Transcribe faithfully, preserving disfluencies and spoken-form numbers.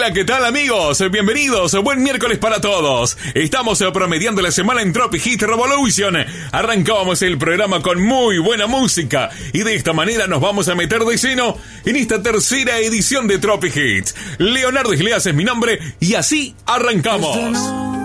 Hola, ¿qué tal amigos? Bienvenidos, buen miércoles para todos. Estamos promediando la semana en Tropic Hit Revolution. Arrancamos el programa con muy buena música y de esta manera nos vamos a meter de lleno en esta tercera edición de Tropic Hits. Leonardo Iglesias es mi nombre y así arrancamos.